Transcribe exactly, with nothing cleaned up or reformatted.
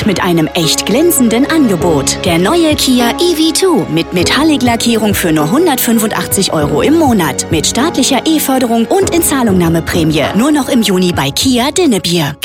Jetzt mit einem echt glänzenden Angebot. Der neue Kia E V zwei mit Metallic-Lackierung für nur hundertfünfundachtzig Euro im Monat. Mit staatlicher E-Förderung und Inzahlungnahmeprämie. Nur noch im Juni bei Kia Dinnebier.